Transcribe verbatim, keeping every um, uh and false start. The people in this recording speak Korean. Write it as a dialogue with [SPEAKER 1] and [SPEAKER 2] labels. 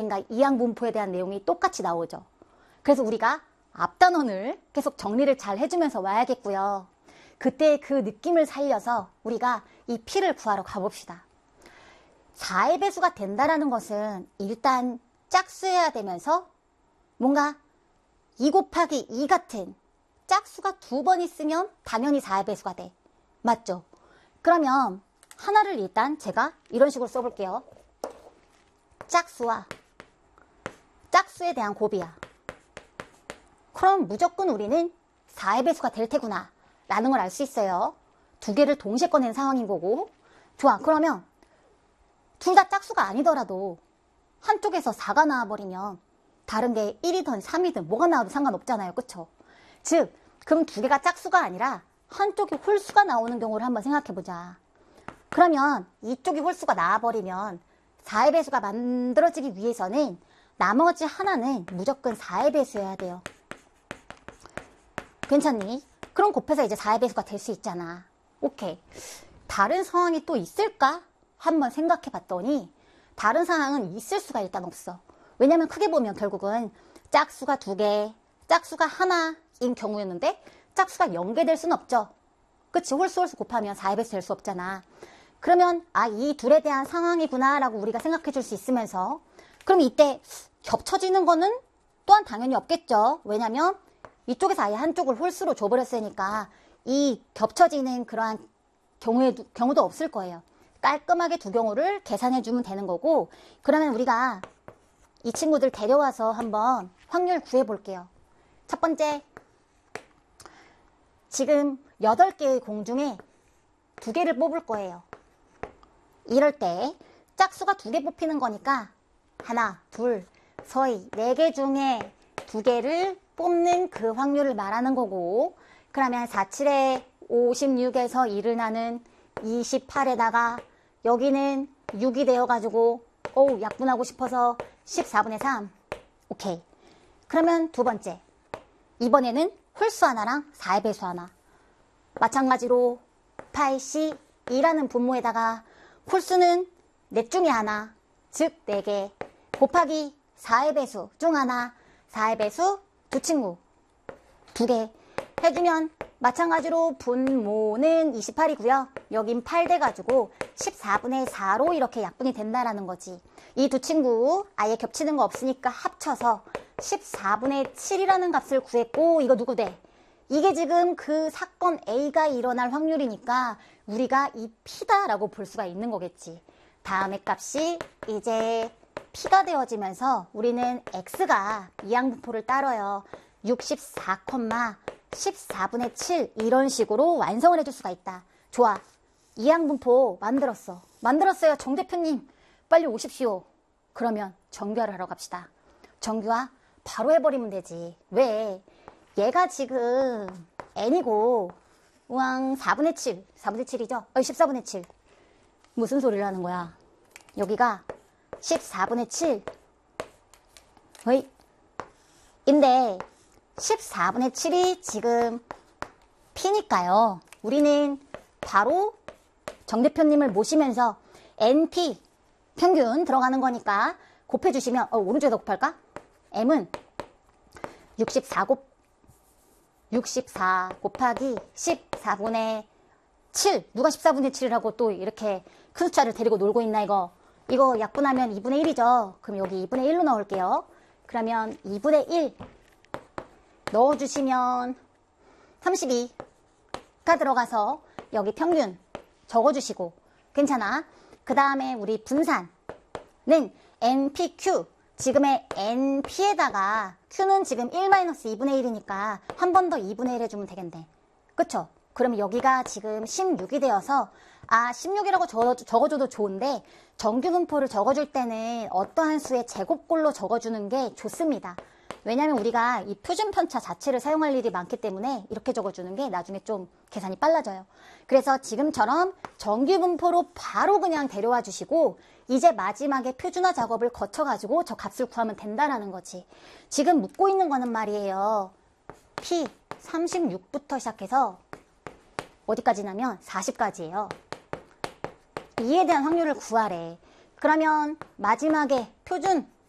[SPEAKER 1] 어딘가 이항분포에 대한 내용이 똑같이 나오죠. 그래서 우리가 앞단원을 계속 정리를 잘 해주면서 와야겠고요. 그때 그 느낌을 살려서 우리가 이 P를 구하러 가봅시다. 사의 배수가 된다라는 것은 일단 짝수여야 되면서 뭔가 이 곱하기 이 같은 짝수가 두 번 있으면 당연히 사의 배수가 돼. 맞죠? 그러면 하나를 일단 제가 이런 식으로 써볼게요. 짝수와 짝수에 대한 곱이야. 그럼 무조건 우리는 사의 배수가 될 테구나 라는 걸 알 수 있어요. 두 개를 동시에 꺼낸 상황인 거고. 좋아, 그러면 둘 다 짝수가 아니더라도 한쪽에서 사가 나와버리면 다른 게 일이든 삼이든 뭐가 나와도 상관없잖아요. 그쵸? 즉 그럼 두 개가 짝수가 아니라 한쪽이 홀수가 나오는 경우를 한번 생각해보자. 그러면 이쪽이 홀수가 나와버리면 사의 배수가 만들어지기 위해서는 나머지 하나는 무조건 사의 배수여야 돼요. 괜찮니? 그럼 곱해서 이제 사의 배수가 될 수 있잖아. 오케이. 다른 상황이 또 있을까? 한번 생각해 봤더니 다른 상황은 있을 수가 일단 없어. 왜냐면 크게 보면 결국은 짝수가 두 개, 짝수가 하나인 경우였는데 짝수가 영 개 될 수는 없죠. 그치? 홀수 홀수 곱하면 사의 배수 될 수 없잖아. 그러면 아, 이 둘에 대한 상황이구나 라고 우리가 생각해 줄 수 있으면서 그럼 이때 겹쳐지는 거는 또한 당연히 없겠죠. 왜냐면 이쪽에서 아예 한쪽을 홀수로 줘버렸으니까 이 겹쳐지는 그러한 경우에도, 경우도 없을 거예요. 깔끔하게 두 경우를 계산해 주면 되는 거고. 그러면 우리가 이 친구들 데려와서 한번 확률 구해 볼게요. 첫 번째, 지금 여덟 개의 공 중에 두 개를 뽑을 거예요. 이럴 때 짝수가 두 개 뽑히는 거니까 하나, 둘, 서희 네 개 중에 두 개를 뽑는 그 확률을 말하는 거고, 그러면 사십칠에 오십육에서 일을 나는 이십팔에다가 여기는 육이 되어가지고 어우 약분하고 싶어서 십사분의 삼. 오케이. 그러면 두 번째, 이번에는 홀수 하나랑 사의 배수 하나. 마찬가지로 팔십이라는 분모에다가 홀수는 넷 중에 하나, 즉 네 개 곱하기 사의 배수 중 하나, 사의 배수 두 친구 두 개 해주면 마찬가지로 분모는 이십팔이고요. 여긴 팔 돼가지고 십사분의 사로 이렇게 약분이 된다라는 거지. 이 두 친구 아예 겹치는 거 없으니까 합쳐서 십사분의 칠이라는 값을 구했고, 이거 누구 돼? 이게 지금 그 사건 A가 일어날 확률이니까 우리가 이 P다라고 볼 수가 있는 거겠지. 다음의 값이 이제 P가 되어지면서 우리는 X가 이항분포를 따라요. 육십사, 십사분의 칠 이런 식으로 완성을 해줄 수가 있다. 좋아. 이항분포 만들었어. 만들었어요. 정 대표님 빨리 오십시오. 그러면 정규화를 하러 갑시다. 정규화 바로 해버리면 되지. 왜? 얘가 지금 n이고 우왕 사분의 칠, 사분의 칠이죠? 어, 십사분의 칠. 무슨 소리를 하는 거야? 여기가 십사분의 칠. 어이? 인데 십사분의 칠이 지금 P니까요. 우리는 바로 정 대표님을 모시면서 엔피 평균 들어가는 거니까 곱해주시면, 어, 오른쪽에다 곱할까? M은 육십사 곱, 육십사 곱하기 십사분의 칠. 누가 십사분의 칠이라고 또 이렇게 큰 숫자를 데리고 놀고 있나, 이거. 이거 약분하면 이분의 일이죠. 그럼 여기 이분의 일로 넣을게요. 그러면 이분의 일 넣어주시면 삼십이가 들어가서 여기 평균 적어주시고, 괜찮아. 그 다음에 우리 분산은 엔피큐, 지금의 엔피에다가 Q는 지금 일 마이너스 이분의 일이니까 한 번 더 이분의 일 해주면 되겠네. 그쵸? 그러면 여기가 지금 십육이 되어서, 아, 십육이라고 적어, 적어줘도 좋은데 정규분포를 적어줄 때는 어떠한 수의 제곱꼴로 적어주는 게 좋습니다. 왜냐면 우리가 이 표준편차 자체를 사용할 일이 많기 때문에 이렇게 적어주는 게 나중에 좀 계산이 빨라져요. 그래서 지금처럼 정규분포로 바로 그냥 데려와 주시고 이제 마지막에 표준화 작업을 거쳐가지고 저 값을 구하면 된다라는 거지. 지금 묻고 있는 거는 말이에요. P 삼십육부터 시작해서 어디까지냐면 사십까지예요. 이에 대한 확률을 구하래. 그러면 마지막에 표준